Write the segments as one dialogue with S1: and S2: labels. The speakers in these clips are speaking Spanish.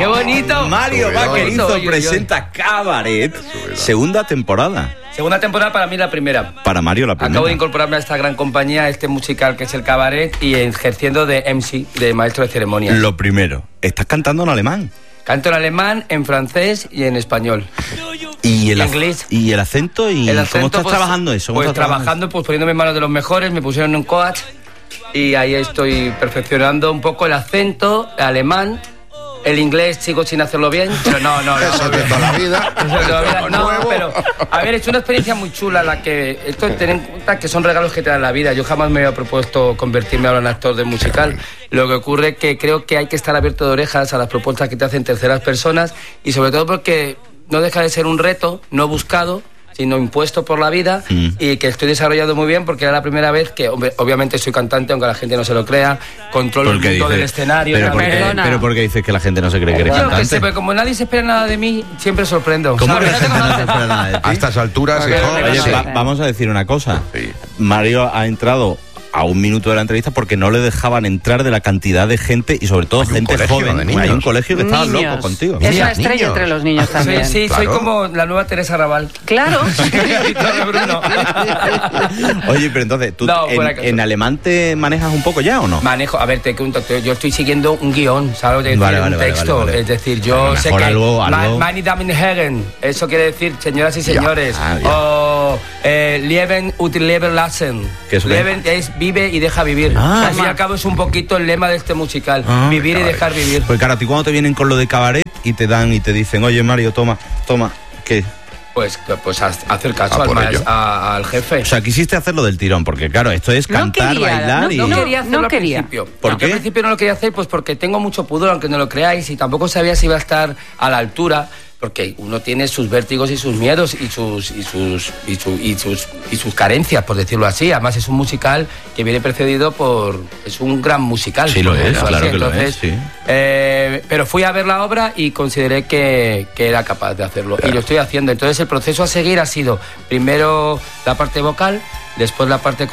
S1: ¡Qué bonito!
S2: Mario Vaquerizo presenta Cabaret, segunda temporada.
S1: Segunda temporada, para mí la primera.
S2: Para Mario la primera.
S1: Acabo de incorporarme a esta gran compañía, a este musical que es el Cabaret, y ejerciendo de MC, de maestro de ceremonias.
S2: Lo primero, estás cantando en alemán.
S1: Canto en alemán, en francés y en español.
S2: ¿Y el
S1: inglés?
S2: ¿Y el acento? ¿Cómo estás trabajando eso?
S1: Pues trabajando, pues poniéndome en manos de los mejores, me pusieron un coach y ahí estoy perfeccionando un poco el acento alemán. El inglés sigo sin hacerlo bien, pero no.
S3: Eso de toda la vida.
S1: No, pero a ver, es una experiencia muy chula la que... Esto ten en cuenta que son regalos que te dan la vida. Yo jamás me había propuesto convertirme ahora en actor de musical. Lo que ocurre es que creo que hay que estar abierto de orejas a las propuestas que te hacen terceras personas y sobre todo porque no deja de ser un reto no buscado, sino impuesto por la vida, y que estoy desarrollando muy bien porque era la primera vez que, obviamente soy cantante, aunque la gente no se lo crea, controlo el mundo del escenario.
S2: Pero ¿por qué dices que la gente no se cree que eres cantante?
S1: Que sé, pero como nadie se espera nada de mí, siempre sorprendo.
S2: ¿Cómo que la gente no se espera nada de ti?
S3: A estas alturas,
S2: vamos a decir una cosa. Sí. Mario ha entrado a un minuto de la entrevista porque no le dejaban entrar de la cantidad de gente y sobre todo gente joven. Hay un colegio que estaba loco contigo.
S4: Es una estrella entre los niños también.
S1: Sí, claro. Soy como la nueva Teresa Raval.
S4: Claro.
S2: Oye, pero entonces, ¿tú en alemán te manejas un poco ya o no?
S1: Manejo, a ver, te cuento, yo estoy siguiendo un guión, ¿sabes? Un texto. Vale. Es decir, yo sé que
S2: algo.
S1: Meine Damen und Herren, eso quiere decir señoras y señores. O Leben und Leben lassen. Leben es vive y deja vivir. Al fin y al cabo es un poquito el lema de este musical. Vivir y dejar vivir.
S2: Pues claro, a ti cuando te vienen con lo de Cabaret y te dan y te dicen, oye Mario, toma, ¿qué?
S1: Pues hacer caso al jefe.
S2: O sea, quisiste hacerlo del tirón, porque claro, esto es cantar, bailar y...
S1: No quería hacerlo al principio.
S2: ¿Por qué?
S1: Al principio no lo quería hacer pues porque tengo mucho pudor, aunque no lo creáis, y tampoco sabía si iba a estar a la altura, porque uno tiene sus vértigos y sus miedos y sus carencias, por decirlo así. Además es un musical que viene precedido por... Es un gran musical.
S2: Sí, lo es, claro que lo es, sí.
S1: Pero fui a ver la obra y consideré que era capaz de hacerlo. Claro. Y lo estoy haciendo. Entonces el proceso a seguir ha sido primero la parte vocal, después la parte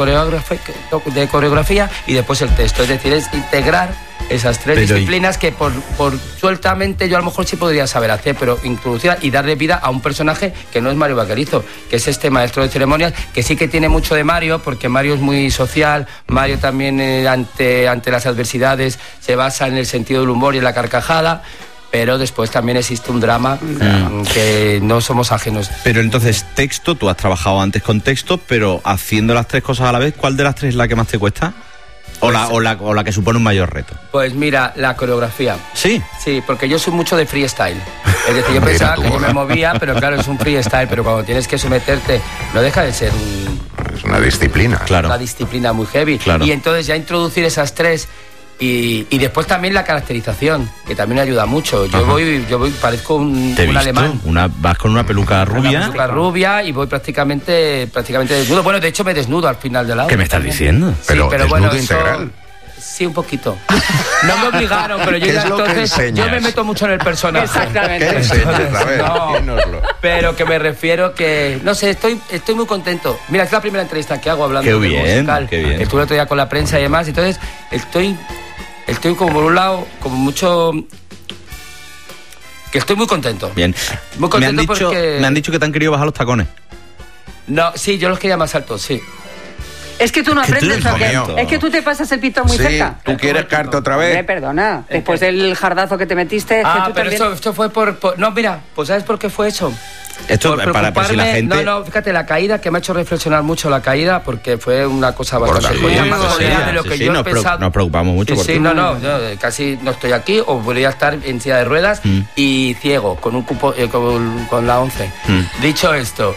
S1: de coreografía y después el texto. Es decir, es integrar esas tres disciplinas que por sueltamente yo a lo mejor sí podría saber hacer, pero introducir y darle vida a un personaje que no es Mario Vaquerizo, que es este maestro de ceremonias, que sí que tiene mucho de Mario, porque Mario es muy social. Mario también ante las adversidades se basa en el sentido del humor y en la carcajada. Pero después también existe un drama que no somos ajenos.
S2: Pero entonces, texto, tú has trabajado antes con texto, pero haciendo las tres cosas a la vez, ¿cuál de las tres es la que más te cuesta? ¿O la que supone un mayor reto?
S1: Pues mira, la coreografía.
S2: ¿Sí?
S1: Sí, porque yo soy mucho de freestyle. Es decir, yo pensaba que yo me movía, pero claro, es un freestyle, pero cuando tienes que someterte, no deja de ser
S3: es una disciplina.
S2: Claro.
S1: Una disciplina muy heavy.
S2: Claro.
S1: Y entonces ya introducir esas tres... Y después también la caracterización, que también ayuda mucho. Yo voy parezco un alemán.
S2: Vas con una peluca rubia.
S1: Una peluca rubia y voy prácticamente desnudo. Bueno, de hecho me desnudo al final de la obra.
S2: ¿Qué me estás diciendo?
S3: Pero bueno, integral.
S1: Sí, un poquito. No me obligaron, pero yo ya entonces yo me meto mucho en el personaje.
S4: Exactamente.
S3: ¿Qué enseñas? A ver, dínoslo.
S1: Pero que me refiero que, no sé, estoy muy contento. Mira, es la primera entrevista que hago hablando de musical.
S2: Qué bien.
S1: Estuve el otro día con la prensa y demás, entonces estoy como por un lado, como mucho... Que estoy muy contento.
S2: Bien.
S1: Muy contento porque...
S2: Me han dicho que te han querido bajar los tacones.
S1: No, sí, yo los quería más altos, sí.
S4: Es que tú no aprendes, ¿o qué? Es que tú te pasas el pito muy cerca.
S3: ¿Tú quieres carte otra vez?
S4: Perdona. Después del jardazo que te metiste...
S1: pero esto fue por... No, mira, pues ¿sabes por qué fue eso?
S2: Esto para si la gente...
S1: No, fíjate, la caída, que me ha hecho reflexionar mucho la caída, porque fue una cosa bastante más de lo que yo he pensado.
S2: Nos preocupamos mucho por ti.
S1: Sí, yo casi no estoy aquí, o podría estar en silla de ruedas y ciego, con un cupo, con la 11. Dicho esto,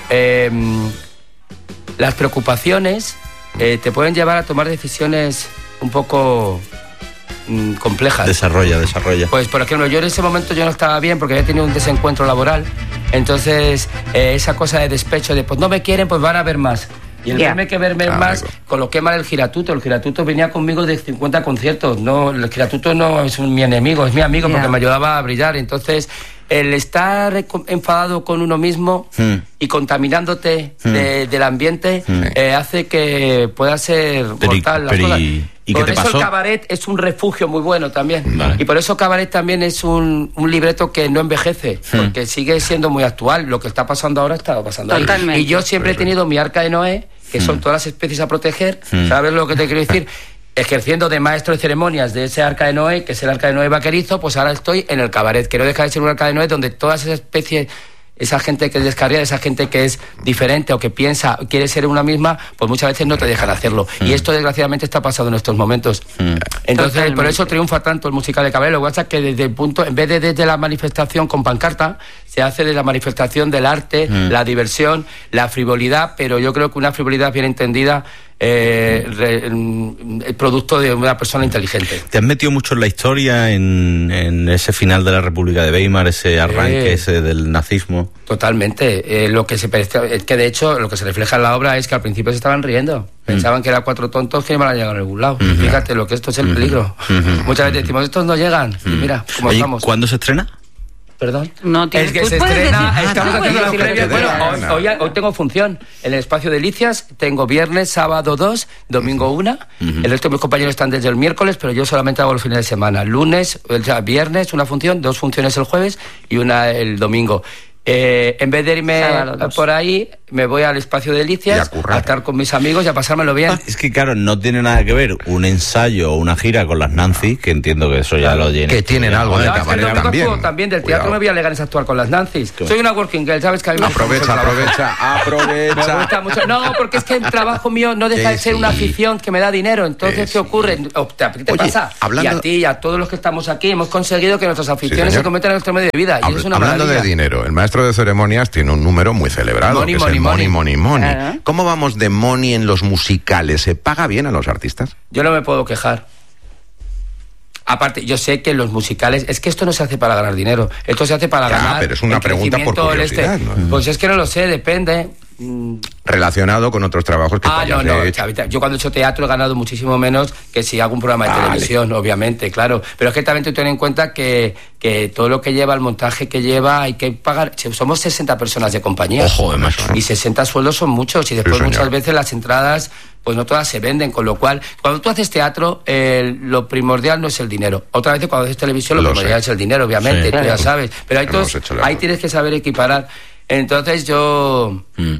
S1: las preocupaciones te pueden llevar a tomar decisiones un poco... complejas.
S2: Desarrolla.
S1: Pues por ejemplo, yo en ese momento yo no estaba bien porque había tenido un desencuentro laboral. Entonces esa cosa de despecho de pues no me quieren, pues van a ver más. Y el verme más, coloqué mal el giratuto. El giratuto venía conmigo de 50 conciertos. No, el giratuto no es mi enemigo, es mi amigo porque me ayudaba a brillar. Entonces el estar enfadado con uno mismo y contaminándote del ambiente hace que pueda ser mortal las cosas.
S2: ¿Y qué te pasó?
S1: Por eso el cabaret es un refugio muy bueno también.
S2: Vale.
S1: Y por eso cabaret también es un libreto que no envejece, porque sigue siendo muy actual. Lo que está pasando ahora está pasando ahí. Y yo siempre he tenido mi arca de Noé, que son todas las especies a proteger. ¿Sabes lo que te quiero decir? Ejerciendo de maestro de ceremonias de ese arca de Noé, que es el arca de Noé vaquerizo, pues ahora estoy en el cabaret, que no deja de ser un arca de Noé donde todas esas especies, esa gente que es descarriada, esa gente que es diferente o que piensa, quiere ser una misma, pues muchas veces no te dejan hacerlo. Y esto desgraciadamente está pasando en estos momentos. Entonces, por eso triunfa tanto el musical de cabaret. Lo que pasa es que desde el punto, en vez de desde la manifestación con pancarta, se hace desde la manifestación del arte, la diversión, la frivolidad, pero yo creo que una frivolidad bien entendida el producto de una persona inteligente.
S2: ¿Te has metido mucho en la historia, en ese final de la República de Weimar, ese arranque ese del nazismo?
S1: Totalmente. Lo que es que de hecho lo que se refleja en la obra es que al principio se estaban riendo. Pensaban que eran 4 tontos que iban a llegar a ningún lado. Fíjate lo que esto es el peligro. Muchas veces decimos, estos no llegan. Y mira cómo estamos.
S2: ¿Cuándo se estrena?
S1: ¿Perdón?
S4: No,
S1: es que se estrena, estamos haciendo la previa. Bueno, hoy tengo función en el Espacio Delicias, tengo viernes, sábado 2, domingo 1, el resto de mis compañeros están desde el miércoles, pero yo solamente hago los fines de semana, lunes, viernes una función, 2 funciones el jueves y una el domingo. En vez de irme por ahí, me voy al Espacio Delicias a estar con mis amigos y a pasármelo bien.
S2: Es que claro, no tiene nada que ver un ensayo o una gira con las Nancy, que entiendo que eso ya lo tiene.
S3: Que tienen algo de cabaret también.
S1: También del teatro me voy a alegar es actuar con las Nancy's. Soy una working girl, ¿sabes? Que a mí
S3: aprovecha.
S1: Me gusta mucho. No, porque es que el trabajo mío no deja de ser una afición que me da dinero. Entonces, ¿qué ocurre? ¿Qué pasa? Y a ti y a todos los que estamos aquí hemos conseguido que nuestras aficiones se conviertan en nuestro medio de vida. Y es una
S3: hablando
S1: maravilla.
S3: de dinero, el maestro de ceremonias tiene un número muy celebrado,
S1: Money,
S3: que
S1: money,
S3: es el
S1: money.
S3: money.
S4: Claro.
S3: ¿Cómo vamos de money en los musicales? ¿Se paga bien a los artistas?
S1: Yo no me puedo quejar. Aparte, yo sé que los musicales... Es que esto no se hace para ganar dinero. Esto se hace para ganar...
S3: pero es una pregunta por curiosidad, ¿no?
S1: Pues es que no lo sé, depende...
S3: Relacionado con otros trabajos que
S1: no, Chavita, yo cuando he hecho teatro he ganado muchísimo menos que si hago un programa de televisión, obviamente, claro, pero es que también ten en cuenta que todo lo que lleva, el montaje que lleva, hay que pagar. Somos 60 personas de compañía.
S3: Ojo, además,
S1: y 60 sueldos son muchos y después muchas veces las entradas pues no todas se venden, con lo cual cuando tú haces teatro lo primordial no es el dinero. Otra vez cuando haces televisión lo primordial es el dinero, obviamente, tú ya sabes, pero ahí tienes que saber equiparar. Entonces yo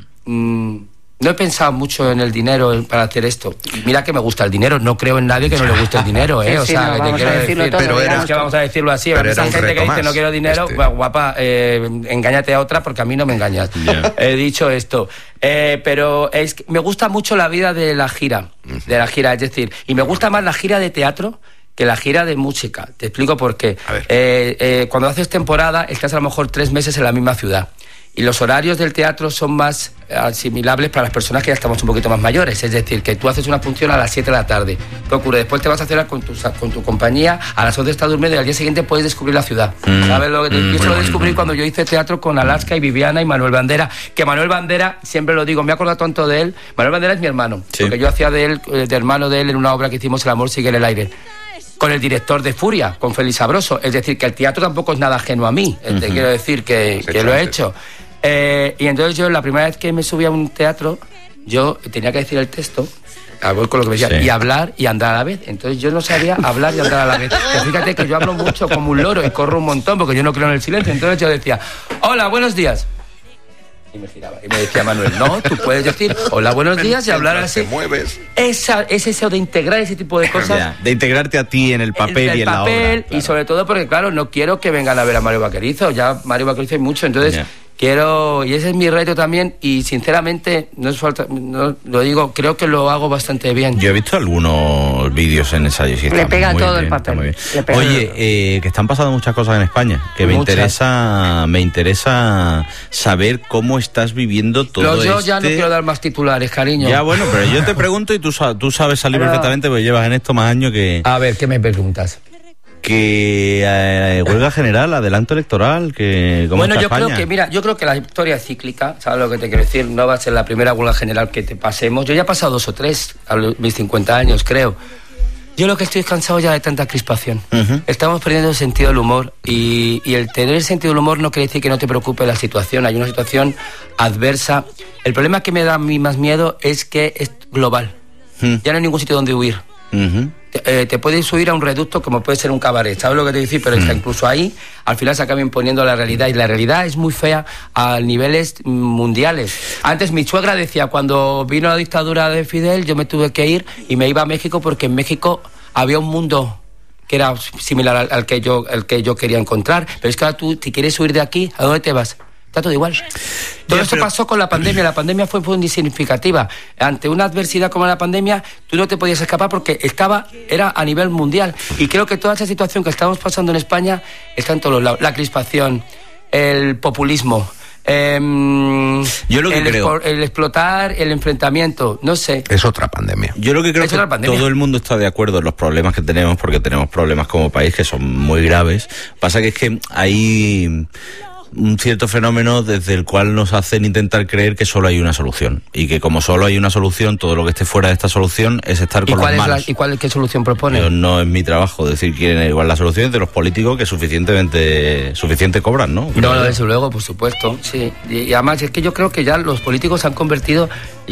S1: no he pensado mucho en el dinero para hacer esto. Mira que me gusta el dinero, no creo en nadie que no le guste el dinero, o sea, que te quiero decir,
S4: pero
S1: es que vamos a decirlo así, pero esa gente que dice no quiero dinero, guapa, engáñate a otra porque a mí no me engañas. He dicho esto, pero es que me gusta mucho la vida de la gira, es decir, y me gusta más la gira de teatro que la gira de música. Te explico por qué. Cuando haces temporada estás a lo mejor 3 meses en la misma ciudad. Y los horarios del teatro son más asimilables para las personas que ya estamos un poquito más mayores. Es decir, que tú haces una función a las 7 de la tarde. ¿Qué ocurre? Después te vas a hacer con tu compañía, a las 11 estás durmiendo y al día siguiente puedes descubrir la ciudad. ¿Sabes lo que yo lo descubrí cuando yo hice teatro con Alaska y Viviana y Manuel Bandera? Que Manuel Bandera, siempre lo digo, me he acordado tanto de él. Manuel Bandera es mi hermano. Sí. Porque yo hacía de él, de hermano de él, en una obra que hicimos, El amor sigue en el aire. Con el director de Furia, con Félix Sabroso. Es decir, que el teatro tampoco es nada ajeno a mí. Te quiero decir que lo he hecho. Y entonces yo la primera vez que me subí a un teatro, yo tenía que decir el texto, con lo que me decía, y hablar y andar a la vez. Entonces yo no sabía hablar y andar a la vez. Que fíjate que yo hablo mucho como un loro y corro un montón porque yo no creo en el silencio. Entonces yo decía, hola, buenos días. Y me giraba. Y me decía Manuel, no, tú puedes decir hola, buenos días y hablar así.
S3: Te mueves.
S1: Es eso de integrar ese tipo de cosas.
S2: De integrarte a ti en el papel y en la obra. Claro.
S1: Y sobre todo porque, claro, no quiero que vengan a ver a Mario Vaquerizo. Ya Mario Vaquerizo hay mucho, entonces... Quiero, y ese es mi reto también, y sinceramente, no lo digo, creo que lo hago bastante bien.
S2: Yo he visto algunos vídeos en ensayos y
S4: le pega todo el papel.
S2: Oye, que están pasando muchas cosas en España, que me interesa saber cómo estás viviendo todo esto.
S1: Yo ya no quiero dar más titulares, cariño.
S2: Ya, bueno, pero yo te pregunto y tú sabes salir perfectamente, porque llevas en esto más años que...
S1: A ver, ¿qué me preguntas?
S2: Que huelga general, adelanto electoral, que ¿cómo está España?
S1: Yo creo que la historia es cíclica, ¿sabes lo que te quiero decir? No va a ser la primera huelga general que te pasemos. Yo ya he pasado 2 o 3 a mis 50 años, creo. Yo lo que estoy cansado ya de tanta crispación. Estamos perdiendo el sentido del humor y el tener el sentido del humor no quiere decir que no te preocupe la situación. Hay una situación adversa. El problema que me da a mí más miedo es que es global. Ya no hay ningún sitio donde huir. Te puedes subir a un reducto como puede ser un cabaret, ¿sabes lo que te decir? Pero está incluso ahí, al final se acaba imponiendo la realidad, y la realidad es muy fea a niveles mundiales. Antes mi suegra decía, cuando vino la dictadura de Fidel, yo me tuve que ir y me iba a México porque en México había un mundo que era similar al que yo quería encontrar. Pero es que ahora tú, si quieres huir de aquí, ¿a dónde te vas? Está todo igual. Todo esto pasó con la pandemia. La pandemia fue muy significativa. Ante una adversidad como la pandemia, tú no te podías escapar porque era a nivel mundial. Y creo que toda esa situación que estamos pasando en España está en todos los lados. La crispación, el populismo,
S2: yo lo que creo,
S1: el explotar, el enfrentamiento, no sé.
S3: Es otra pandemia.
S2: Yo lo que creo es que todo el mundo está de acuerdo en los problemas que tenemos, porque tenemos problemas como país que son muy graves. Pasa que es que hay un cierto fenómeno desde el cual nos hacen intentar creer que solo hay una solución, y que como solo hay una solución, todo lo que esté fuera de esta solución es estar con los malos.
S1: ¿Qué solución propone?
S2: Pero no es mi trabajo decir quién es. Igual la solución es de los políticos, que suficiente cobran, ¿no?
S1: No, desde luego, por supuesto, sí. Y además es que yo creo que ya los políticos se han convertido,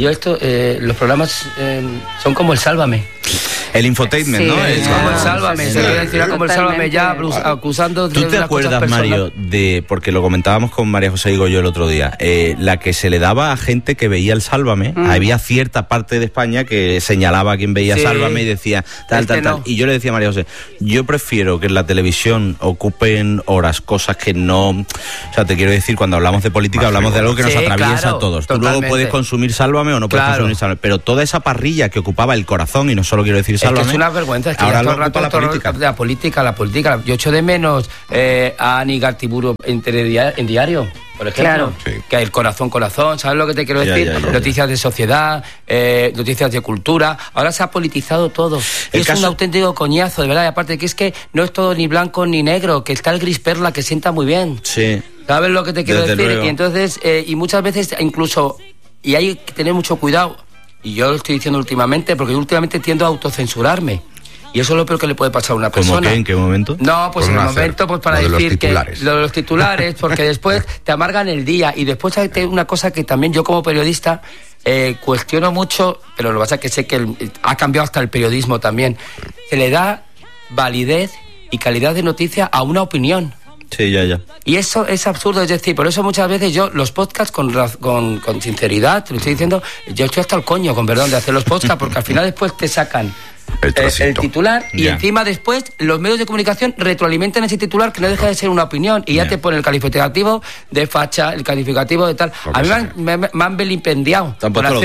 S1: los programas son como el Sálvame.
S2: El infotainment, ¿no?
S1: Es como el Sálvame, se quiere decir como el Sálvame ya, acusando de.
S2: ¿Tú te acuerdas, Mario, porque lo comentábamos con María José y Goyo el otro día, la que se le daba a gente que veía el Sálvame? Había cierta parte de España que señalaba a quien veía Sálvame y decía tal. Y yo le decía a María José, yo prefiero que en la televisión ocupen horas cosas que no. O sea, te quiero decir, cuando hablamos de política, hablamos de algo que nos atraviesa a todos. Tú luego puedes consumir Sálvame o no puedes consumir Sálvame, pero toda esa parrilla que ocupaba el corazón, y no solo quiero decir Sálvame,
S1: es que es una vergüenza, es que
S2: ahora
S1: todo el rato la política. Yo echo de menos a Ani Gartiburu en diario, por ejemplo, que el corazón, ¿sabes lo que te quiero decir? Noticias de sociedad, noticias de cultura. Ahora se ha politizado todo. Es un auténtico coñazo, de verdad. Y aparte que es que no es todo ni blanco ni negro, que está el gris perla, que sienta muy bien.
S2: Sí.
S1: ¿Sabes lo que te quiero decir? Luego. Y entonces, y muchas veces incluso, y hay que tener mucho cuidado, y yo lo estoy diciendo últimamente, porque yo últimamente tiendo a autocensurarme. Y eso es lo peor que le puede pasar a una persona.
S2: ¿Cómo qué? ¿En qué momento?
S1: No, pues en el momento, pues para decir que lo de los titulares, porque después te amargan el día. Y después hay una cosa que también yo como periodista cuestiono mucho, pero lo que pasa es que sé que ha cambiado hasta el periodismo también. Se le da validez y calidad de noticia a una opinión.
S2: Sí, ya.
S1: Y eso es absurdo, es decir, por eso muchas veces yo, los podcasts, con sinceridad, te lo estoy diciendo, yo estoy hasta el coño, con perdón, de hacer los podcasts, porque al final después te sacan el titular y encima después los medios de comunicación retroalimentan ese titular, que no deja de ser una opinión, y ya te pone el calificativo de facha, el calificativo de tal. A mí me han vilipendiado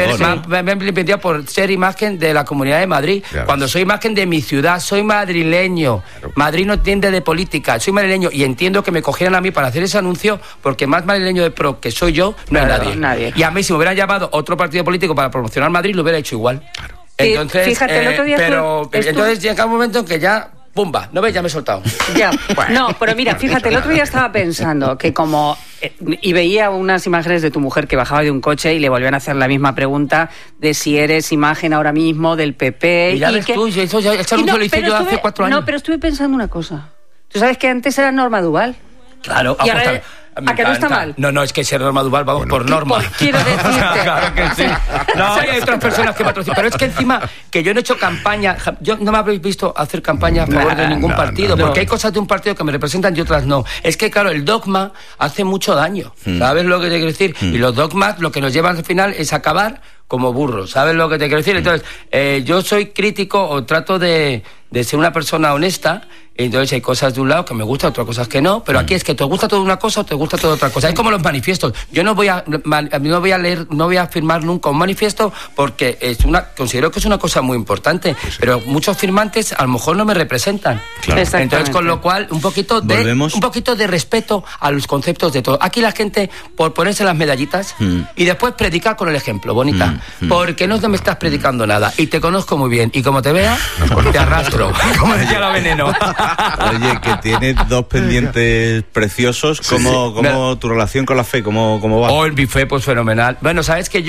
S1: por ser imagen de la Comunidad de Madrid, cuando soy imagen de mi ciudad. Soy madrileño. Madrid no entiende de política, soy madrileño, y entiendo que me cogieran a mí para hacer ese anuncio, porque más madrileño de pro que soy yo no hay nadie. Y a mí, si me hubieran llamado otro partido político para promocionar Madrid, lo hubiera hecho igual. Entonces,
S4: fíjate, el otro día
S1: entonces llega un momento en que ya, ¡pumba! ¿No ves? Ya me he soltado.
S4: Ya, no, pero mira, fíjate, el otro día estaba pensando que y veía unas imágenes de tu mujer que bajaba de un coche y le volvían a hacer la misma pregunta de si eres imagen ahora mismo del PP.
S1: Y ya ves tú, eso lo hice yo hace 4 años.
S4: No, pero estuve pensando una cosa. ¿Tú sabes que antes era Norma Duval?
S1: Claro.
S4: Y ahora, ¿a que no está mal?
S1: No, es que ser Norma Duval, vamos, por norma.
S4: Quiero decirte.
S1: Claro que sí. No, hay otras personas que patrocinan. Pero es que encima, que yo no he hecho campaña, yo no me habréis visto hacer campaña a favor de ningún partido, porque hay cosas de un partido que me representan y otras no. Es que, claro, el dogma hace mucho daño, ¿sabes lo que te quiero decir? Y los dogmas lo que nos llevan al final es acabar como burros, ¿sabes lo que te quiero decir? Entonces, yo soy crítico, o trato de ser una persona honesta. Entonces hay cosas de un lado que me gustan, otras cosas que no, pero aquí es que te gusta toda una cosa o te gusta toda otra cosa. Es como los manifiestos. Yo no voy a leer, no voy a firmar nunca un manifiesto, porque considero que es una cosa muy importante, pero muchos firmantes a lo mejor no me representan. Claro. Entonces, con lo cual, un poquito de respeto a los conceptos de todo. Aquí la gente, por ponerse las medallitas y después predicar con el ejemplo, bonita, porque no me estás predicando nada, y te conozco muy bien, y como te vea, te arrastro, como decía la Veneno.
S2: Oye, que tienes 2 pendientes preciosos. ¿Cómo tu relación con la fe? ¿Cómo va?
S1: Mi fe, pues fenomenal. Bueno, sabes que yo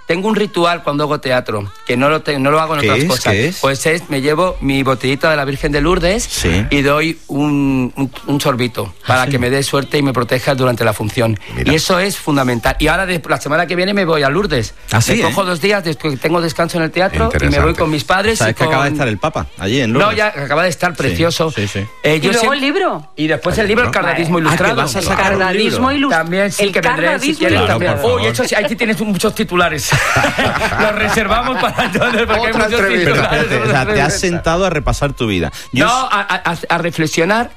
S1: tengo un ritual cuando hago teatro, que no lo hago en otras cosas.
S2: ¿Qué es?
S1: Pues me llevo mi botellita de la Virgen de Lourdes y doy un sorbito para que me dé suerte y me proteja durante la función.
S3: Mira.
S1: Y eso es fundamental. Y ahora, la semana que viene, me voy a Lourdes.
S2: ¿Sí,
S1: me cojo 2 días después que tengo descanso en el teatro y me voy con mis padres.
S2: ¿Sabes que acaba de estar el Papa allí en Lourdes?
S1: No, ya acaba de estar precioso.
S2: Sí.
S4: ¿Y luego el libro?
S1: Y después el libro, El Cardadismo Ilustrado.
S2: ¿que vas a sacar un
S4: Cardadismo
S2: libro?
S4: Ilustrado.
S1: También sí,
S4: El
S1: que vendré si quieres
S4: Cardadismo
S1: también.
S2: Ilustrado.
S1: Uy, eso sí, ahí sí tienes muchos titulares. Los reservamos para entonces, porque hay
S3: Otra
S1: muchos
S3: entrevista.
S1: titulares.
S2: Espérate, o sea, te has sentado a repasar tu vida.
S1: No, a reflexionar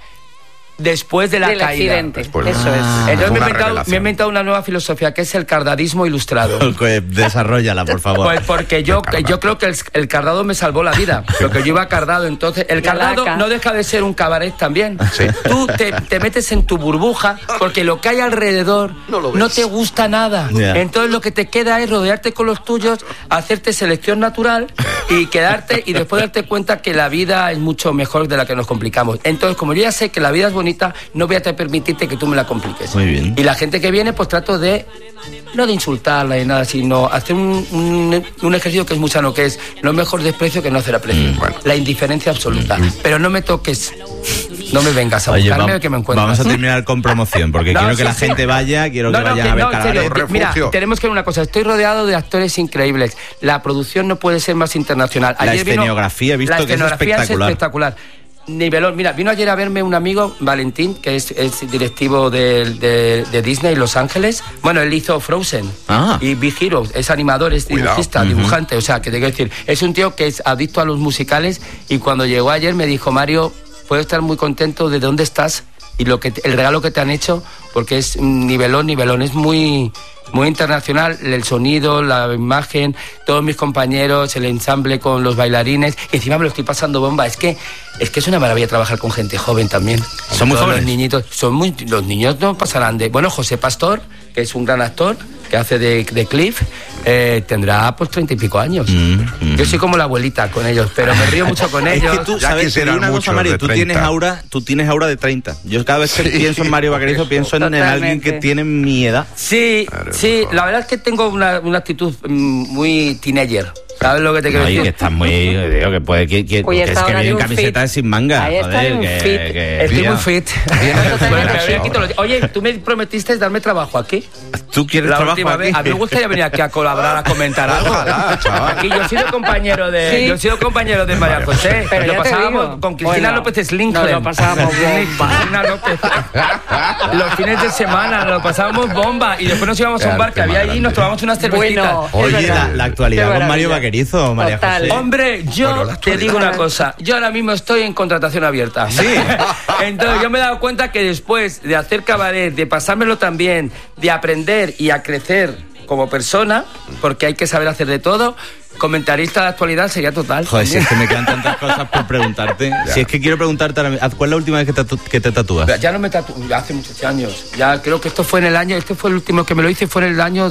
S1: después de la
S4: Del
S1: caída.
S4: accidente.
S3: Después.
S4: Eso es.
S1: Entonces
S3: Una
S1: me he
S3: revelación.
S1: inventado una nueva filosofía, que es el cardadismo ilustrado.
S2: Desarróllala, por favor.
S1: Pues porque yo creo que el cardado me salvó la vida, porque yo iba cardado. Entonces, el cardado no deja de ser un cabaret también.
S3: Sí.
S1: Tú te metes en tu burbuja, porque lo que hay alrededor no te gusta nada.
S2: Yeah.
S1: Entonces, lo que te queda es rodearte con los tuyos, hacerte selección natural y quedarte, y después darte cuenta que la vida es mucho mejor de la que nos complicamos. Entonces, como yo ya sé que la vida es bonita, no voy a permitirte que tú me la compliques.
S2: Muy bien.
S1: Y la gente que viene, pues trato de no de insultarla ni nada, sino hacer un ejercicio que es muy sano, que es no mejor desprecio que no hacer aprecio.
S3: Bueno.
S1: La indiferencia absoluta. Pero no me toques, no me vengas a
S2: Oye,
S1: buscarme que me encuentras.
S2: vamos a terminar con promoción, porque
S1: No,
S2: quiero que
S1: sí,
S2: la
S1: sí.
S2: gente vaya, quiero que
S1: No,
S2: vayan a ver
S1: en serio,
S2: Cabaret.
S1: mira,
S3: Refugio.
S1: tenemos que ver una cosa. Estoy rodeado de actores increíbles. La producción no puede ser más internacional.
S2: La
S1: Ayer
S2: escenografía, he visto que es
S1: escenografía
S2: espectacular.
S1: Nivelón. Mira, vino ayer a verme un amigo, Valentín, que es directivo de Disney Los Ángeles. Bueno, él hizo Frozen y Big Hero, es animador, es dibujista, dibujante. O sea, que te quiero decir, es un tío que es adicto a los musicales, y cuando llegó ayer me dijo: Mario, puedo estar muy contento de dónde estás y el regalo que te han hecho, porque es nivelón, es muy internacional, el sonido, la imagen, todos mis compañeros, el ensamble con los bailarines, y encima me lo estoy pasando bomba. Es que es una maravilla trabajar con gente joven también.
S2: Son muy
S1: Todos
S2: jóvenes.
S1: Los niñitos, los niños no pasarán de... Bueno, José Pastor, que es un gran actor, que hace de Cliff, tendrá pues 30 y pico años. Yo soy como la abuelita con ellos, pero me río mucho con ellos.
S2: Es que tú,
S3: Ya
S2: ¿sabes?
S3: quisieran
S2: Te digo una cosa,
S3: muchos
S2: Mario,
S3: de
S2: tú
S3: 30.
S2: tienes aura de 30. Yo cada vez que pienso en Mario Vaquerizo, pienso en alguien que tiene mi edad.
S1: Sí, la verdad es que tengo una actitud muy teenager. ¿Sabes lo que te quiero
S2: Oye,
S1: decir?
S2: que estás muy... Digo, que puede que
S4: Oye,
S2: es
S4: está
S2: que
S4: ahora
S2: vienen
S4: de un
S2: camisetas
S4: fit.
S2: sin manga.
S4: Ahí está de un fit.
S1: Estoy
S3: Mira.
S1: muy fit. Bueno, me habría quitado Oye, tú me prometiste darme trabajo aquí.
S2: ¿Tú quieres
S1: La
S2: trabajo
S1: última
S2: aquí?
S1: vez. A mí me gustaría venir aquí a colaborar, a comentar algo.
S3: Ojalá, chaval.
S1: Aquí yo he sido compañero de María José.
S4: Pero
S1: Lo
S4: ya te
S1: pasábamos
S4: digo.
S1: con Cristina
S4: Bueno,
S1: López Slinkler.
S4: nos lo pasábamos bomba.
S1: Cristina López. Los fines de semana nos lo pasábamos bomba, y después nos íbamos a un bar que había allí y nos tomamos unas cervecitas.
S4: Bueno,
S2: Oye,
S4: es verdad.
S2: la actualidad
S4: Qué
S2: con Mario
S4: maravilla.
S2: Vaquerizo, María
S4: Total.
S2: José.
S1: Hombre, yo
S3: Bueno, la
S1: te digo una cosa. Yo ahora mismo estoy en contratación abierta.
S2: Sí.
S1: Entonces yo me he dado cuenta que después de hacer cabaret, de pasármelo tan bien, de aprender y a crecer como persona, porque hay que saber hacer de todo, comentarista de actualidad sería total.
S2: Joder, si es que me quedan tantas cosas por preguntarte. Si es que quiero preguntarte, ¿cuál es la última vez que te tatúas?
S1: Ya no me tatúo, ya hace muchos años. Ya creo que este fue el último que me lo hice, fue en el año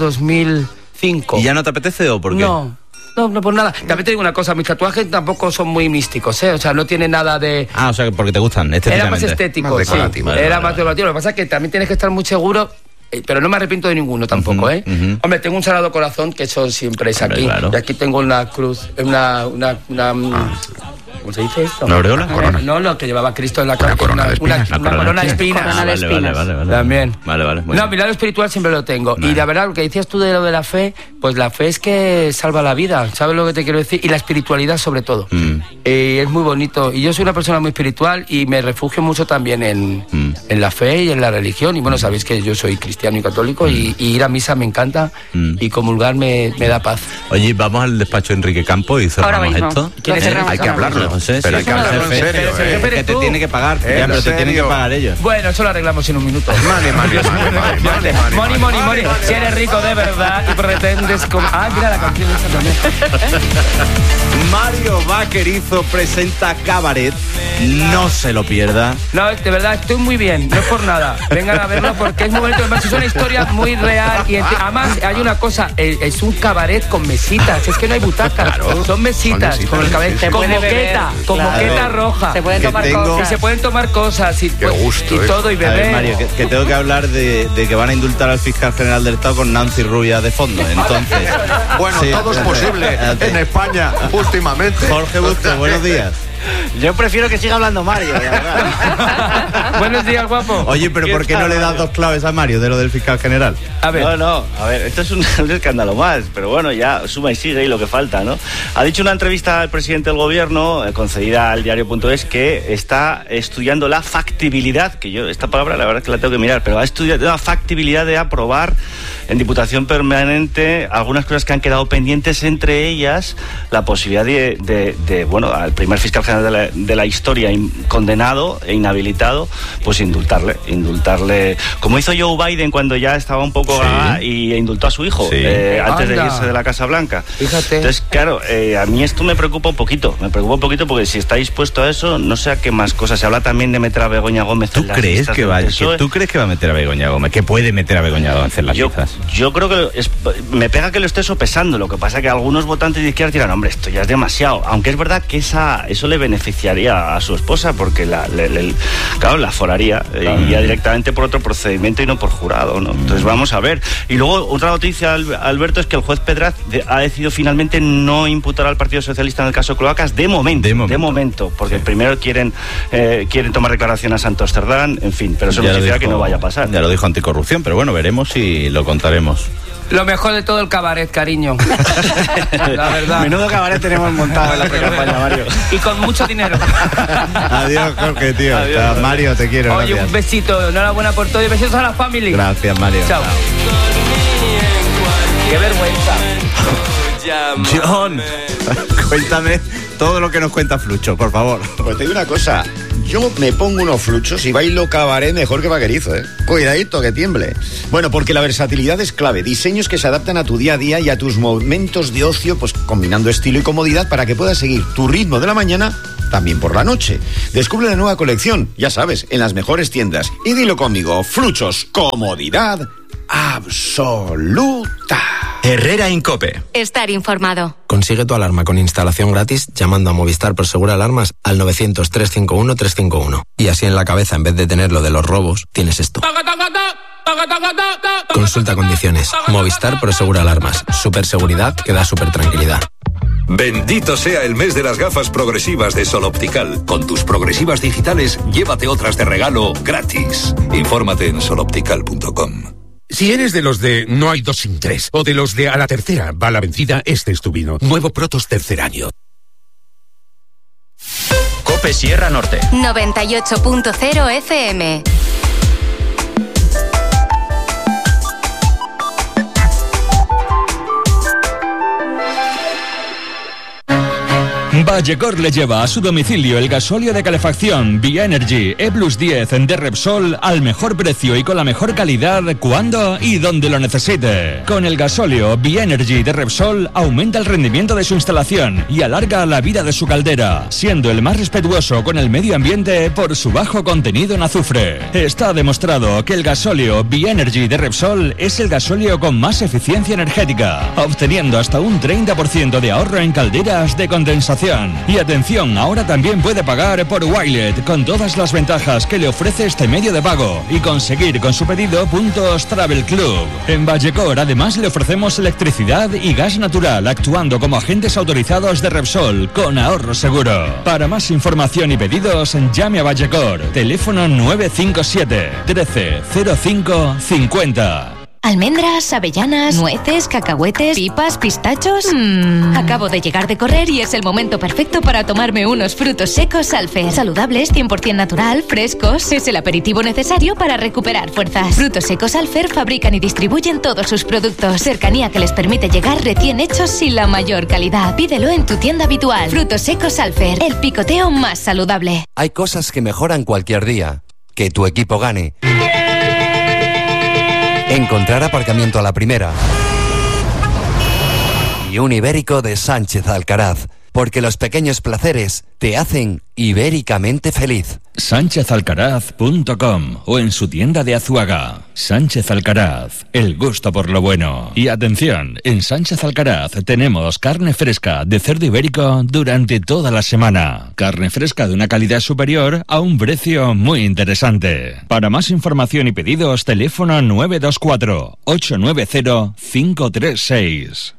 S1: 2005.
S2: ¿Y ya no te apetece o por qué?
S1: No, por nada. También te digo una cosa, mis tatuajes tampoco son muy místicos, ¿eh? O sea, no tiene nada de...
S2: Ah, o sea, porque te gustan
S1: Era
S2: estéticamente.
S1: más estético,
S3: Más
S1: sí.
S3: decorativo.
S1: Era más decorativo. Lo que pasa es que también tienes que estar muy seguro, pero no me arrepiento de ninguno tampoco, ¿eh? Hombre, tengo un Sagrado Corazón, que eso siempre es aquí.
S2: Claro.
S1: Y aquí tengo una cruz, ¿cómo se dice esto?
S2: ¿Una aureola?
S3: Corona.
S1: No, lo que llevaba Cristo en la
S3: Una
S1: cabeza.
S3: corona de espinas.
S1: Una corona de espinas.
S4: Corona de espinas.
S2: Vale.
S1: También.
S2: Vale. muy
S1: No,
S2: bien.
S1: mi lado espiritual siempre lo tengo.
S2: Vale.
S1: Y la verdad, lo que decías tú de lo de la fe, pues la fe es que salva la vida, ¿sabes lo que te quiero decir? Y la espiritualidad sobre todo. Es muy bonito. Y yo soy una persona muy espiritual y me refugio mucho también en la fe y en la religión. Y bueno, sabéis que yo soy cristiano y católico y ir a misa me encanta y comulgar me da paz.
S2: Oye, vamos al despacho de Enrique Campo y cerramos
S4: Ahora mismo.
S2: esto.
S1: ¿Quién es el
S3: Hay que hablarlo.
S2: No sé,
S3: Pero
S2: sí,
S3: hay que hablarlo en
S2: jefe.
S3: serio,
S1: Pero,
S3: ¿eh?
S1: jefe,
S2: Que te
S1: tú.
S2: tiene que pagar.
S3: ¿En
S2: Ya, pero te tienen que
S3: serio?
S2: pagar ellos.
S1: Bueno, eso lo arreglamos en un minuto.
S3: Money.
S1: Money. Si eres rico de verdad y pretendes... mira la canción esa también.
S2: Mario Vaquerizo presenta Cabaret. No se lo pierda.
S1: No, de verdad, estoy muy bien, no es por nada. Vengan a verlo porque es muy bonito. Además, es una historia muy real. Y además, hay una cosa, es un cabaret con mesitas. Es que no hay butacas, son mesitas.
S3: Son mesitas,
S1: Con el cabaret,
S3: sí, sí.
S1: con
S4: Se puede
S1: moqueta, moqueta, con moqueta roja.
S4: Se pueden tomar
S1: Y
S4: cosas.
S1: se pueden tomar cosas. Y,
S3: Qué gusto,
S1: y todo, y
S2: A ver,
S1: beber.
S2: Mario, que tengo que hablar de que van a indultar al fiscal general del Estado con Nancy Rubia de fondo. Entonces,
S3: Bueno,
S2: sí,
S3: todo es posible en España últimamente.
S2: Jorge Bustos, buenos días.
S5: Yo prefiero que siga hablando Mario, la verdad.
S1: Buenos días, guapo.
S2: Oye, pero ¿por qué no le das 2 claves a Mario de lo del fiscal general?
S1: A ver.
S5: No, a ver, esto es un escándalo más, pero bueno, ya suma y sigue y lo que falta, ¿no? Ha dicho una entrevista al presidente del gobierno, concedida al diario.es, que está estudiando la factibilidad, que yo esta palabra la verdad es que la tengo que mirar, pero ha estudiado la factibilidad de aprobar en Diputación Permanente algunas cosas que han quedado pendientes, entre ellas la posibilidad de bueno, al primer fiscal general de la historia condenado e inhabilitado, pues indultarle, como hizo Joe Biden cuando ya estaba un poco y indultó a su hijo antes de irse de la Casa Blanca.
S1: Fíjate.
S5: Entonces, claro, a mí esto me preocupa un poquito porque si está dispuesto a eso, no sé a qué más cosas. Se habla también de meter a Begoña Gómez en las listas del PSOE.
S2: ¿Tú crees que va a meter a Begoña Gómez? ¿Que puede meter a Begoña Gómez en las listas?
S5: Yo creo que me pega que lo esté sopesando. Lo que pasa es que algunos votantes de izquierda dirán, hombre, esto ya es demasiado. Aunque es verdad que eso le beneficiaría a su esposa, porque claro, la foraría ya directamente por otro procedimiento y no por jurado, ¿no? Entonces vamos a ver. Y luego otra noticia, Alberto, es que el juez Pedraz ha decidido finalmente no imputar al Partido Socialista en el caso Cloacas de momento, porque primero quieren tomar declaración a Santos Cerdán, en fin, pero eso no significa que no vaya a pasar.
S2: Ya lo dijo Anticorrupción, pero bueno, veremos y lo contaremos.
S1: Lo mejor de todo el cabaret, cariño. La verdad.
S5: Menudo cabaret tenemos montado en la pre-campaña, Mario.
S1: Y con mucho dinero.
S2: Adiós, Jorge, tío.
S5: Adiós.
S2: Mario, te quiero.
S1: Oye,
S2: gracias.
S1: un besito. Enhorabuena por todo y besitos a la family.
S2: Gracias, Mario.
S1: Chao. Qué vergüenza.
S2: John, cuéntame todo lo que nos cuenta Flucho, por favor.
S6: Pues te digo una cosa, yo me pongo unos fluchos y bailo cabaret mejor que vaquerizo, ¿eh? Cuidadito, que tiemble. Bueno, porque la versatilidad es clave. Diseños que se adaptan a tu día a día y a tus momentos de ocio, pues combinando estilo y comodidad para que puedas seguir tu ritmo de la mañana también por la noche. Descubre la nueva colección, ya sabes, en las mejores tiendas. Y dilo conmigo, Fluchos, comodidad absoluta.
S7: Herrera Incope.
S8: Estar informado.
S9: Consigue tu alarma con instalación gratis llamando a Movistar Prosegur Alarmas al 900-351-351. Y así en la cabeza, en vez de tener lo de los robos, tienes esto. Consulta condiciones. Movistar Prosegur Alarmas. Superseguridad que da super tranquilidad.
S7: Bendito sea el mes de las gafas progresivas de Sol Optical. Con tus progresivas digitales, llévate otras de regalo gratis. Infórmate en soloptical.com.
S10: Si eres de los de no hay 2 sin 3 o de los de a la tercera va la vencida, este es tu vino. Nuevo Protos tercer año.
S7: Cope Sierra Norte.
S8: 98.0 FM.
S11: Vallecor le lleva a su domicilio el gasóleo de calefacción Via Energy E+10 de Repsol al mejor precio y con la mejor calidad cuando y donde lo necesite. Con el gasóleo Via Energy de Repsol aumenta el rendimiento de su instalación y alarga la vida de su caldera, siendo el más respetuoso con el medio ambiente por su bajo contenido en azufre. Está demostrado que el gasóleo Via Energy de Repsol es el gasóleo con más eficiencia energética, obteniendo hasta un 30% de ahorro en calderas de condensación. Y atención, ahora también puede pagar por Wilet con todas las ventajas que le ofrece este medio de pago y conseguir con su pedido puntos Travel Club. En Vallecor además le ofrecemos electricidad y gas natural actuando como agentes autorizados de Repsol con ahorro seguro. Para más información y pedidos llame a Vallecor, teléfono 957 13 05 50.
S8: Almendras, avellanas, nueces, cacahuetes, pipas, pistachos. Acabo de llegar de correr y es el momento perfecto para tomarme unos frutos secos Alfer. Saludables, 100% natural, frescos. Es el aperitivo necesario para recuperar fuerzas. Frutos secos Alfer fabrican y distribuyen todos sus productos. Cercanía que les permite llegar recién hechos y la mayor calidad. Pídelo en tu tienda habitual. Frutos secos Alfer, el picoteo más saludable.
S12: Hay cosas que mejoran cualquier día. Que tu equipo gane. Encontrar aparcamiento a la primera. Y un ibérico de Sánchez Alcaraz. porque los pequeños placeres te hacen ibéricamente feliz.
S11: SánchezAlcaraz.com o en su tienda de Azuaga. Sánchez Alcaraz, el gusto por lo bueno. Y atención, en Sánchez Alcaraz tenemos carne fresca de cerdo ibérico durante toda la semana. Carne fresca de una calidad superior a un precio muy interesante. Para más información y pedidos, teléfono 924-890-536.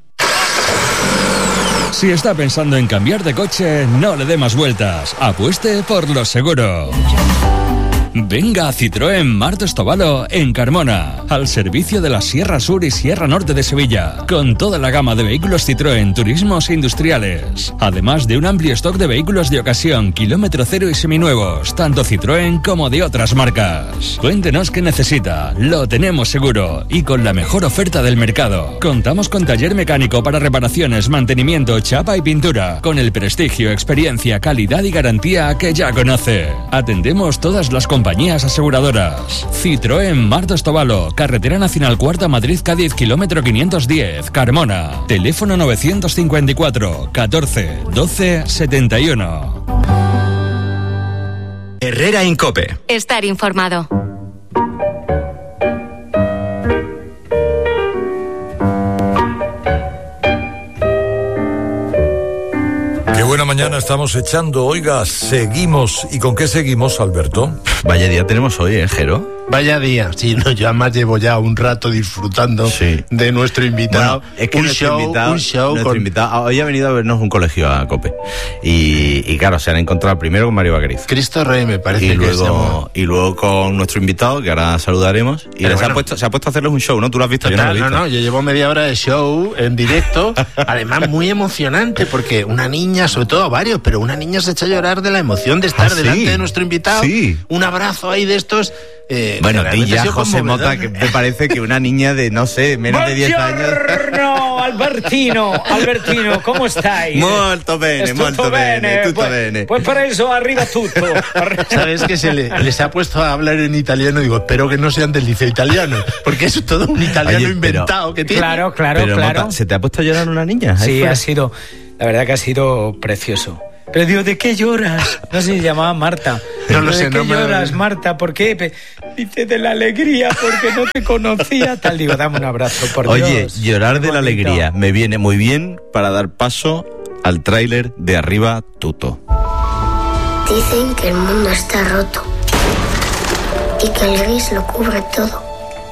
S11: Si está pensando en cambiar de coche, no le dé más vueltas. Apueste por lo seguro. Venga a Citroën Marto Estovalo en Carmona, al servicio de la Sierra Sur y Sierra Norte de Sevilla, con toda la gama de vehículos Citroën turismos e industriales, además de un amplio stock de vehículos de ocasión, kilómetro cero y seminuevos, tanto Citroën como de otras marcas. Cuéntenos qué necesita, lo tenemos seguro y con la mejor oferta del mercado. Contamos con taller mecánico para reparaciones, mantenimiento, chapa y pintura, con el prestigio, experiencia, calidad y garantía que ya conoce. Atendemos todas las compañías aseguradoras. Citroën Marto Estovalo, Carretera Nacional Cuarta Madrid-Cádiz, kilómetro 510, Carmona. Teléfono 954 14 12 71.
S13: Herrera Incope.
S14: Estar informado.
S15: Qué buena mañana estamos echando. Oiga, seguimos. ¿Y con qué seguimos, Alberto?
S2: Vaya día tenemos hoy, Jero.
S16: Vaya día. Sí, no, yo además llevo ya un rato disfrutando de nuestro invitado.
S2: Bueno, es que nuestro invitado hoy ha venido a vernos un colegio a COPE. Y claro, se han encontrado primero con Mario Vaquerizo.
S16: Cristo Rey, me parece.
S2: Y luego con nuestro invitado, que ahora saludaremos. Y se ha puesto a hacerles un show, ¿no? ¿Tú lo has visto?
S16: Total,
S2: yo no lo he visto.
S16: No, yo llevo media hora de show en directo. Además, muy emocionante, porque una niña, sobre todo varios, pero una niña se echa a llorar de la emoción de estar delante de nuestro invitado.
S2: Sí.
S16: Un abrazo ahí de estos.
S2: Bueno, di ya, José Mota, que me parece que una niña de, no sé, menos de 10 años.
S17: Buongiorno, Albertino, ¿cómo estáis?
S2: Molto bene, molto bene, tutto bene.
S17: Pues por eso arriba tutto.
S16: ¿Sabes que les ha puesto a hablar en italiano? Digo, espero que no sean del liceo italiano, porque es todo un italiano inventado que tiene.
S17: Claro.
S2: Mota, ¿se te ha puesto a llorar una niña?
S17: Sí, la verdad que ha sido precioso. Pero digo, ¿de qué lloras? No sé si se llamaba Marta.
S16: No lo sé,
S17: ¿De qué lloras, Marta? ¿Por qué? Dice, de la alegría, porque no te conocía. Tal, digo, dame un abrazo, por Dios.
S2: Oye, llorar de la alegría me viene muy bien para dar paso al tráiler de Arriba Tutto.
S18: Dicen que el mundo está roto y que el gris lo cubre todo.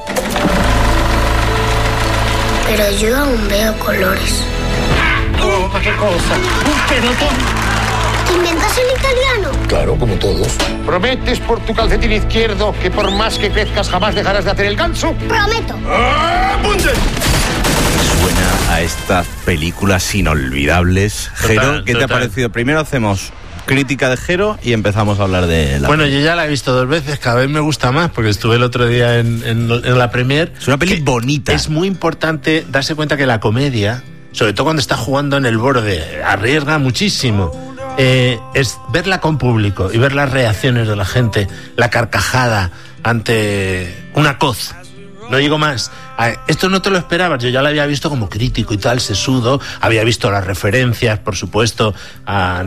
S18: Pero yo aún veo colores.
S17: Oh, ¿qué cosa? Un pelotón.
S18: ¿Inventas el italiano?
S19: Claro, como todos.
S20: ¿Prometes por tu calcetín izquierdo que por más que crezcas jamás dejarás de hacer el ganso?
S18: Prometo.
S20: ¡Apunte!
S2: Suena a estas películas inolvidables. Jero, ¿qué te ha parecido? Primero hacemos crítica de Jero y empezamos a hablar de la
S16: Bueno, yo ya la he visto 2 veces, cada vez me gusta más, porque estuve el otro día en la premier.
S2: Es una peli bonita.
S16: Es muy importante darse cuenta que la comedia, sobre todo cuando está jugando en el borde, arriesga muchísimo. Es verla con público y ver las reacciones de la gente, la carcajada ante una coz. No digo más. Esto no te lo esperabas. Yo ya lo había visto como crítico y tal, sesudo. Había visto las referencias, por supuesto, a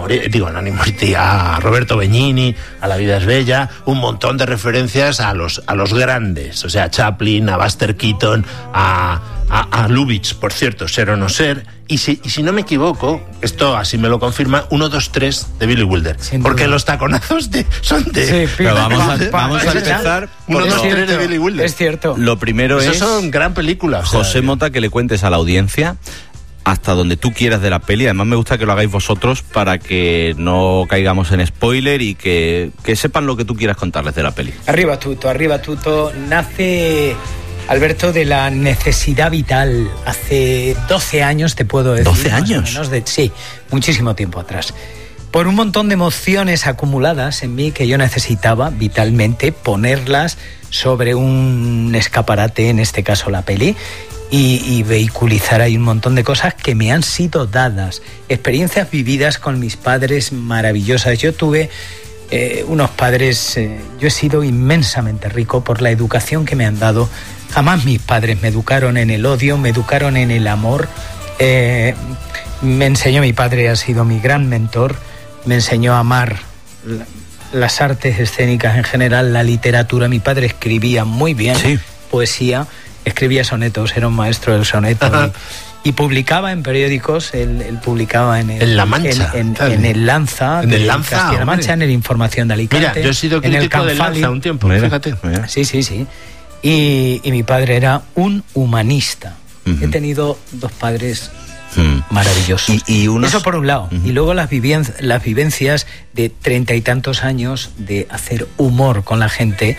S16: a Roberto Benigni, a La vida es bella, un montón de referencias a los grandes, o sea, a Chaplin, a Buster Keaton, a Lubitsch, por cierto, Ser o no ser. Y si no me equivoco, esto así me lo confirma, 1, 2, 3 de Billy Wilder. Porque los taconazos son de...
S2: Sí, pero vamos a empezar.
S16: 1, 2, 3 de Billy Wilder.
S17: Es cierto.
S2: Lo primero es...
S16: son gran películas.
S2: José Mota, que le cuentes a la audiencia hasta donde tú quieras de la peli. Además me gusta que lo hagáis vosotros para que no caigamos en spoiler y que sepan lo que tú quieras contarles de la peli.
S17: Arriba tutto. Nace... Alberto, de la necesidad vital. Hace 12 años, te puedo decir.
S2: ¿12 años?
S17: Sí, muchísimo tiempo atrás. Por un montón de emociones acumuladas en mí que yo necesitaba vitalmente ponerlas sobre un escaparate, en este caso la peli, y vehiculizar ahí un montón de cosas que me han sido dadas. Experiencias vividas con mis padres maravillosas. Yo tuve... unos padres, yo he sido inmensamente rico por la educación que me han dado. Jamás mis padres me educaron en el odio, me educaron en el amor. Me enseñó mi padre, ha sido mi gran mentor, me enseñó a amar las artes escénicas en general, la literatura. Mi padre escribía muy bien, poesía, escribía sonetos, era un maestro del soneto y publicaba en periódicos. Él publicaba en La Mancha, en el Lanza,
S16: en el Lanza,
S17: Castilla-La Mancha, en el Información de Alicante.
S16: Mira, yo he sido crítico del Lanza un tiempo, fíjate.
S17: Sí. Y mi padre era un humanista. He tenido dos padres maravillosos. Eso por un lado. Y luego las vivencias de 30 y tantos años de hacer humor con la gente,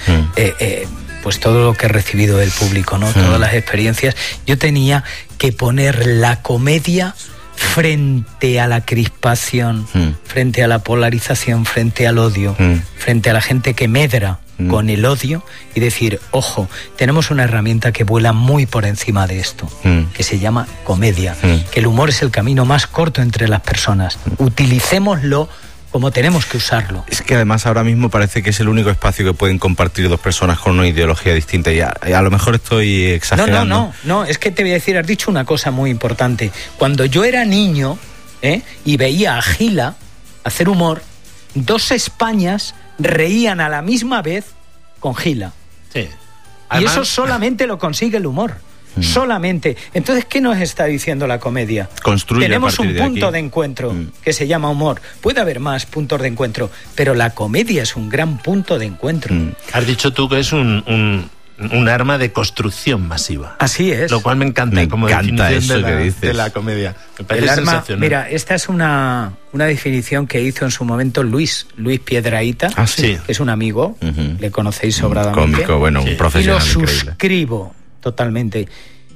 S17: pues todo lo que he recibido del público, ¿no? Todas las experiencias. Yo tenía que poner la comedia frente a la crispación, frente a la polarización, frente al odio, frente a la gente que medra con el odio, y decir, ojo, tenemos una herramienta que vuela muy por encima de esto, que se llama comedia, que el humor es el camino más corto entre las personas. Utilicémoslo como tenemos que usarlo.
S2: Es que además ahora mismo parece que es el único espacio que pueden compartir dos personas con una ideología distinta, y a lo mejor estoy exagerando.
S17: No, es que te voy a decir, has dicho una cosa muy importante. Cuando yo era niño y veía a Gila hacer humor, dos Españas reían a la misma vez con Gila.
S16: Sí.
S17: Además, y eso solamente lo consigue el humor. Solamente. Entonces, ¿qué nos está diciendo la comedia?
S2: Construye.
S17: Tenemos un punto de encuentro que se llama humor. Puede haber más puntos de encuentro, pero la comedia es un gran punto de encuentro.
S16: Has dicho tú que es un arma de construcción masiva.
S17: Así es.
S16: Lo cual me encanta como definición de la comedia. Me parece sensacional.
S17: Mira, esta es una definición que hizo en su momento Luis Piedrahita, que es un amigo, le conocéis sobradamente.
S2: Cómico, bueno, un profesional
S17: y lo
S2: increíble.
S17: Suscribo totalmente.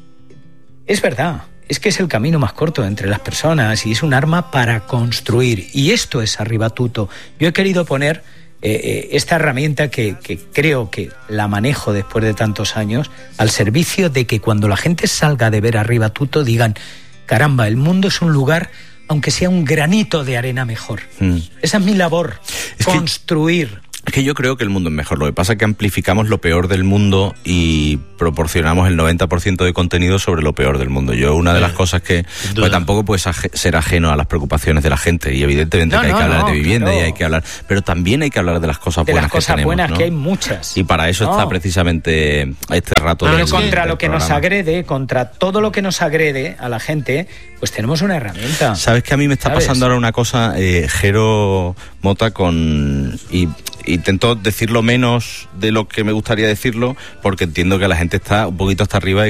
S17: Es verdad, es que es el camino más corto entre las personas y es un arma para construir. Y esto es Arribatuto. Yo he querido poner esta herramienta que creo que la manejo después de tantos años al servicio de que cuando la gente salga de ver Arribatuto digan, caramba, el mundo es un lugar, aunque sea un granito de arena mejor. Esa es mi labor, construir.
S2: Es que yo creo que el mundo es mejor. Lo que pasa es que amplificamos lo peor del mundo y proporcionamos el 90% de contenido sobre lo peor del mundo. Yo, una de las cosas que pues tampoco puedes ser ajeno a las preocupaciones de la gente, y evidentemente que hay que hablar de vivienda, y hay que hablar, pero también hay que hablar de las cosas buenas que tenemos. De las cosas buenas, ¿no?
S17: Que hay muchas.
S2: Y para eso está precisamente este rato
S17: pero contra lo que nos agrede, contra todo lo que nos agrede a la gente, pues tenemos una herramienta.
S2: ¿Sabes que a mí me está pasando ahora una cosa, Jero Mota, intento decirlo menos de lo que me gustaría decirlo, porque entiendo que la gente está un poquito hasta arriba